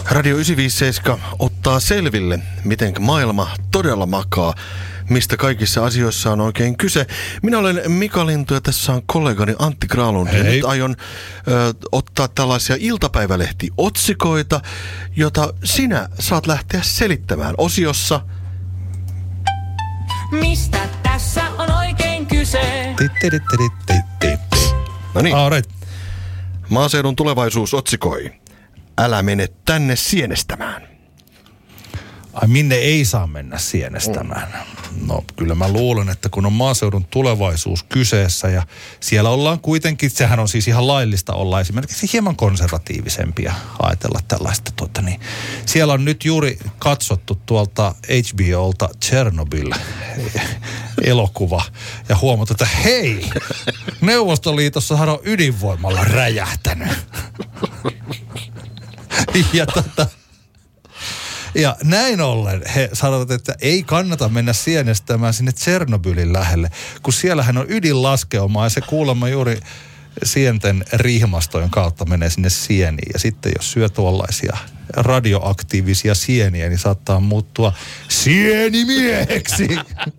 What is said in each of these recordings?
Radio 957 ottaa selville, miten maailma todella makaa, mistä kaikissa asioissa on oikein kyse. Minä olen Mika Lintu ja tässä on kollegani Antti Granlund. Ja nyt aion ottaa tällaisia iltapäivälehtiotsikoita, jota sinä saat lähteä selittämään osiossa. Mistä tässä on oikein kyse? No niin. Maaseudun tulevaisuus otsikoi. Älä mene tänne sienestämään. Ai minne ei saa mennä sienestämään? No kyllä mä luulen, että kun on maaseudun tulevaisuus kyseessä ja siellä ollaan kuitenkin, sehän on siis ihan laillista olla esimerkiksi hieman konservatiivisempia ajatella tällaista. Niin siellä on nyt juuri katsottu tuolta HBOlta Chernobyl-elokuva ja huomattu, että hei, Neuvostoliitossahan on ydinvoimalla räjähtänyt. Ja näin ollen he sanovat, että ei kannata mennä sienestämään sinne Tšernobylin lähelle, kun siellähän on ydinlaskeuma ja se kuulemma juuri sienten rihmastojen kautta menee sinne sieniin. Ja sitten jos syö tuollaisia radioaktiivisia sieniä, niin saattaa muuttua sienimieheksi.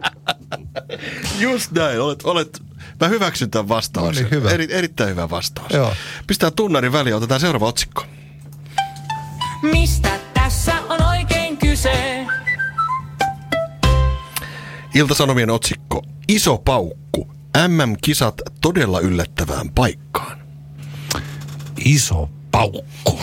Just näin, mä hyväksyn tämän vastauksen. No niin, hyvä. Erittäin hyvä vastaus. Joo. Pistää tunnarin väliin, otetaan seuraava otsikko. Mistä tässä on oikein kyse? Ilta-Sanomien otsikko. Iso paukku. MM-kisat todella yllättävään paikkaan. Iso paukku.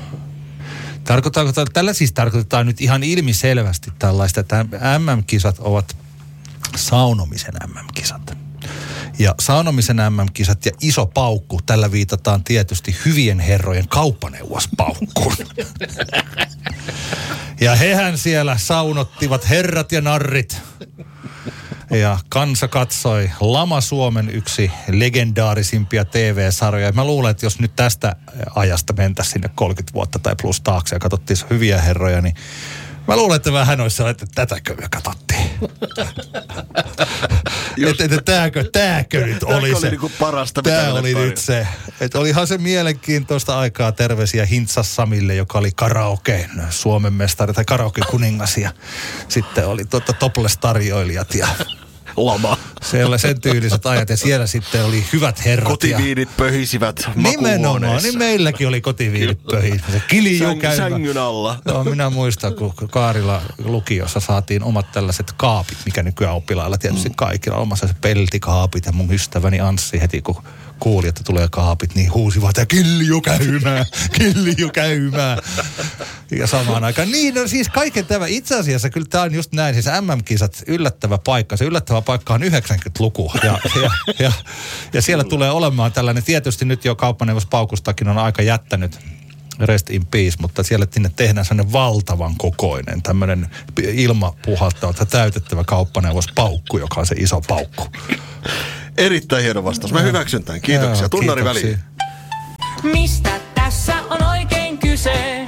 Tällä siis tarkoitetaan nyt ihan ilmiselvästi tällaista, että MM-kisat ovat saunomisen MM-kisat. Ja saunomisen MM-kisat ja iso paukku, tällä viitataan tietysti hyvien herrojen kauppaneuvospaukkuun. Ja hehän siellä saunottivat herrat ja narrit. Ja kansa katsoi Lama Suomen yksi legendaarisimpia TV-sarjoja. Mä luulen, että jos nyt tästä ajasta mentäisiin sinne 30 vuotta tai plus taakse ja katsottiin hyviä herroja, niin mä luulen, että vähän olisi sellainen, että tätäkö me katsottiin. Tääkö nyt oli se. Niinku parasta, tää oli nyt se. Että olihan se mielenkiintoista aikaa. Terveisiä Hintsas Samille, joka oli karaoke Suomen mestari tai karaoke kuningas. Ja sitten oli topless-tarjoilijat ja Lama. Siellä sen tyyliset ajat ja siellä sitten oli hyvät herrat. Kotiviinit pöhisivät makuuhuoneessa. Nimenomaan, niin meilläkin oli kotiviinit pöhisivät. Se kilju käymä. Sängyn alla. Joo, minä muistan, kun Kaarila lukiossa saatiin omat tällaiset kaapit, mikä nykyään oppilailla tietysti kaikilla. Omassa se peltikaapit ja mun ystäväni Anssi heti, kun kuuli, että tulee kaapit, niin huusivat, että kilju käymään. Ja samaan aikaan. Niin, no siis kaiken tämä. Itse asiassa kyllä tämä on just näin. Siis MM-kisat, yllättävä paikka. Se yllättävä paikka on 90-luku. Ja siellä tulee olemaan tällainen, tietysti nyt jo kauppaneuvos Paukustakin on aika jättänyt rest in peace, mutta siellä tehdään sellainen valtavan kokoinen, tämmöinen ilmapuhaltava, täytettävä kauppaneuvos Paukku, joka on se iso paukku. Erittäin hieno vastaus. Mä hyväksyn tämän. Kiitoksia. Tunnari väliin. Mistä tässä on oikein kyse?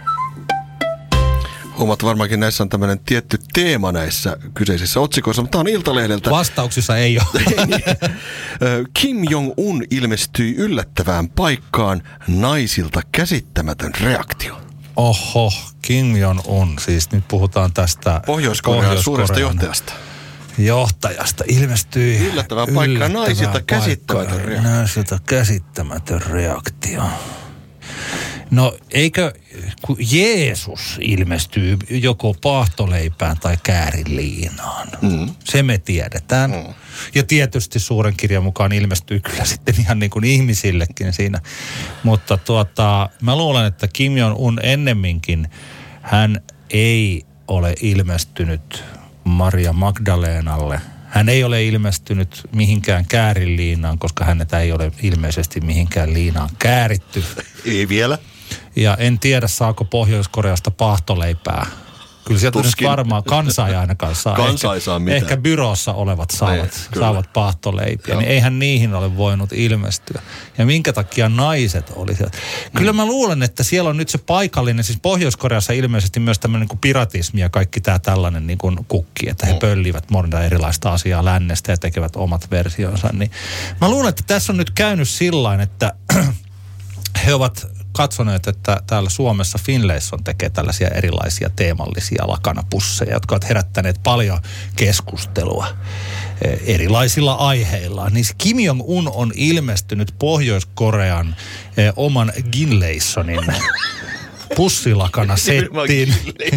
Huomaat, varmaankin näissä on tämmöinen tietty teema näissä kyseisissä otsikoissa, mutta tämä on Iltalehdeltä. Vastauksissa ei ole. Kim Jong-un ilmestyi yllättävään paikkaan, naisilta käsittämätön reaktio. Oho, Kim Jong-un, siis nyt puhutaan tästä Pohjois-Korean suuresta johtajasta ilmestyi yllättävään paikkaan, naisilta käsittämätön reaktio. Naisilta käsittämätön reaktio. No eikö, kun Jeesus ilmestyy joko paahtoleipään tai käärinliinaan. Se me tiedetään. Ja tietysti suuren kirjan mukaan ilmestyy kyllä sitten ihan niin kuin ihmisillekin siinä. Mutta mä luulen, että Kim Jong-un ennemminkin, hän ei ole ilmestynyt Maria Magdalenalle. Hän ei ole ilmestynyt mihinkään käärinliinaan, koska häntä ei ole ilmeisesti mihinkään liinaan kääritty. Ei vielä. Ja en tiedä, saako Pohjois-Koreasta paahtoleipää. Kyllä sieltä nyt varmaan kansa ei ainakaan saa. Kansa ei saa mitään. Ehkä byrossa olevat saavat paahtoleipiä. Niin eihän niihin ole voinut ilmestyä. Ja minkä takia naiset oli siellä. Kyllä mä luulen, että siellä on nyt se paikallinen, siis Pohjois-Koreassa ilmeisesti myös tämmöinen niin kuin piratismi ja kaikki tämä tällainen niin kuin kukki, että he pöllivät monta erilaista asiaa lännestä ja tekevät omat versionsa. Niin mä luulen, että tässä on nyt käynyt sillain, että he ovat katsoneet, että täällä Suomessa Finlayson tekee tällaisia erilaisia teemallisia lakanapusseja, jotka ovat herättäneet paljon keskustelua erilaisilla aiheilla. Niin Kim Jong-un on ilmestynyt Pohjois-Korean oman Finlaysonin pussilakana settiin.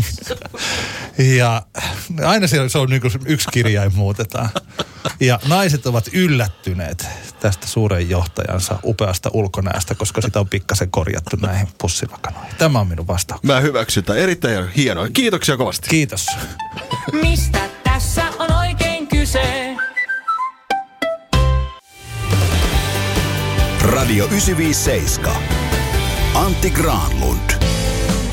Ja aina se on niin kuin yksi kirjain muutetaan. Ja naiset ovat yllättyneet tästä suuren johtajansa upeasta ulkonäöstä, koska sitä on pikkasen korjattu näihin pussilakanoihin. Tämä on minun vastaukseni. Mä hyväksytän. Erittäin hienoa. Kiitoksia kovasti. Kiitos. Mistä tässä on oikein kyse? Radio 957. Antti Granlund.